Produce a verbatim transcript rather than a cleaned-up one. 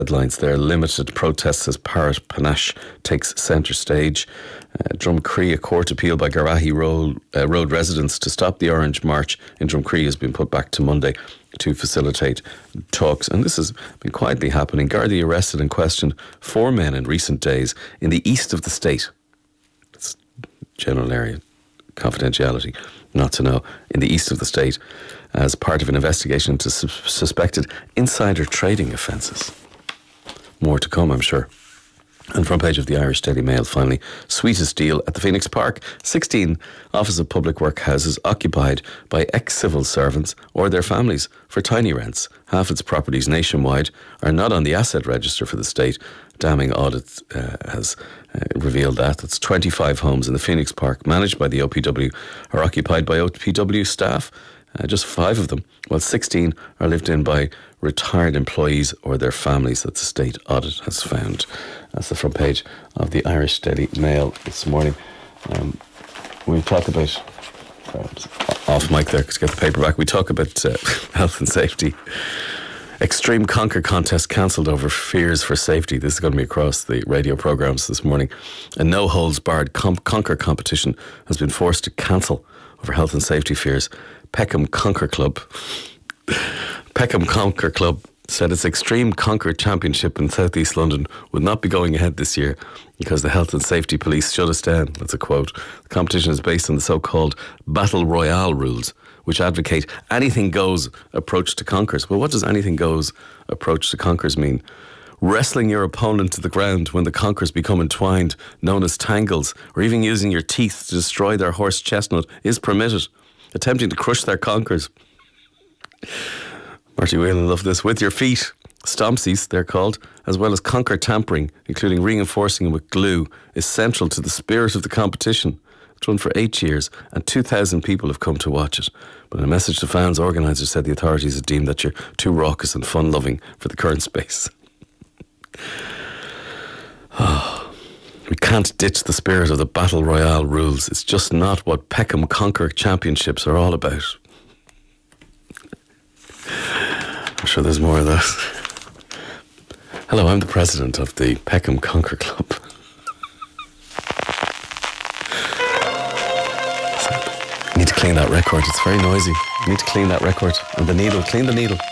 Headlines there. Limited protests as Parrot Panache takes centre stage. Uh, Drumcree, a court appeal by Garrahy Road, uh, Road residents to stop the Orange March in Drumcree has been put back to Monday to facilitate talks. And this has been quietly happening. Gardaí arrested and questioned four men in recent days in the east of the state. It's general area confidentiality, not to know. In the east of the state as part of an investigation into su- suspected insider trading offences. More to come, I'm sure. And front page of the Irish Daily Mail, finally, sweetest deal at the Phoenix Park. sixteen Office of Public Work houses occupied by ex-civil servants or their families for tiny rents. Half its properties nationwide are not on the asset register for the state. Damning audit uh, has uh, revealed that. That's twenty-five homes in the Phoenix Park managed by the O P W are occupied by O P W staff. Uh, just five of them, while sixteen are lived in by retired employees or their families that the state audit has found. That's the front page of the Irish Daily Mail this morning. Um, we talk about, sorry, off mic there to get the paper back, we talk about uh, health and safety. Extreme Conquer contest cancelled over fears for safety. This is going to be across the radio programmes this morning. A no-holds-barred comp- Conquer competition has been forced to cancel over health and safety fears. Peckham Conquer Club Peckham Conquer Club said its Extreme Conquer Championship in South East London would not be going ahead this year because the health and safety police shut us down. That's a quote. The competition is based on the so-called Battle Royale rules, which advocate anything goes approach to conquers. Well, what does anything goes approach to conquers mean? Wrestling your opponent to the ground when the conquers become entwined, known as tangles, or even using your teeth to destroy their horse chestnut is permitted. Attempting to crush their conquers. Marty Whelan loved this. With your feet, stompsies they're called, as well as conquer tampering, including reinforcing them with glue, is central to the spirit of the competition. It's run for eight years and two thousand people have come to watch it. But in a message to fans, organisers said the authorities had deemed that you're too raucous and fun-loving for the current space. Oh, we can't ditch the spirit of the Battle Royale rules. It's just not what Peckham Conquer Championships are all about. I'm sure there's more of that. Hello, I'm the president of the Peckham Conquer Club. I need to clean that record. It's very noisy. I need to clean that record. And the needle, clean the needle.